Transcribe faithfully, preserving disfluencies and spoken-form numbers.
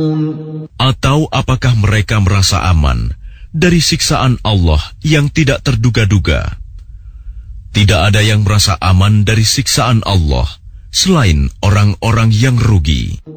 Atau apakah mereka merasa aman dari siksaan Allah yang tidak terduga-duga? Tidak ada yang merasa aman dari siksaan Allah selain orang-orang yang rugi.